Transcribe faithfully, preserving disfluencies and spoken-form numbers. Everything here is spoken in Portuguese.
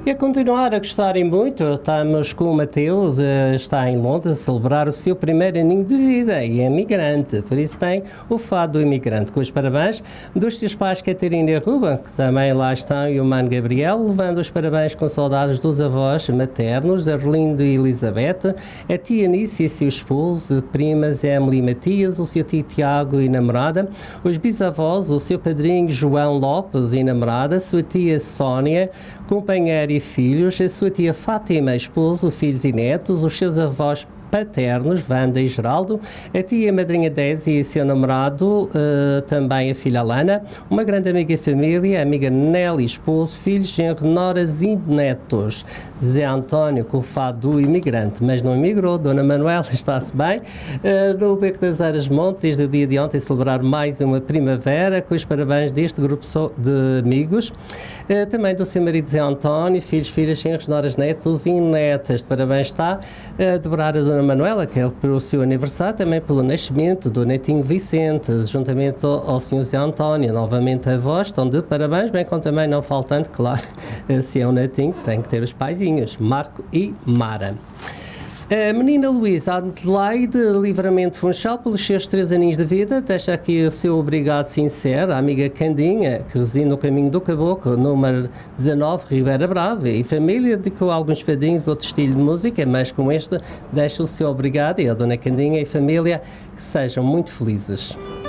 E a continuar a gostarem muito, estamos com o Mateus, eh, está em Londres a celebrar o seu primeiro aninho de vida e é migrante, por isso tem o fado do imigrante. Com os parabéns dos seus pais Catarina e Ruben, que também lá estão, e o mano Gabriel, levando os parabéns com saudades dos avós maternos, Arlindo e Elizabeth, a tia Anice e seu esposo, primas Emily e Matias, o seu tio Tiago e namorada, os bisavós, o seu padrinho João Lopes e namorada, sua tia Sónia, companheiro e filhos, a sua tia Fátima, esposo, filhos e netos, os seus avós paternos, Wanda e Geraldo, a tia e a madrinha Désia e seu namorado, uh, também a filha Alana, uma grande amiga e família, a amiga Nelly, esposo, filhos, genro, noras e netos. Zé António, com o fado do imigrante, mas não emigrou. Dona Manuela está-se bem. Uh, no Beco das Aras Monte, desde o dia de ontem, celebrar mais uma primavera, com os parabéns deste grupo de amigos. Uh, também do seu marido Zé António, filhos, filhas, genros, noras, netos e netas. De parabéns está a dobrar a Dona Manuela, que é pelo seu aniversário, também pelo nascimento do netinho Vicente, juntamente ao, ao senhor Zé António, novamente a vós, estão de parabéns, bem como também não faltando, claro, se é um netinho, tem que ter os paizinhos, Marco e Mara. A menina Luísa Adelaide Livramento Funchal, pelos seus três aninhos de vida, deixa aqui o seu obrigado sincero à amiga Candinha, que reside no caminho do Caboclo, número dezanove, Ribeira Brava, e família dedicou alguns fadinhos, outro estilo de música, mas com este, deixa o seu obrigado, e a dona Candinha e família, que sejam muito felizes.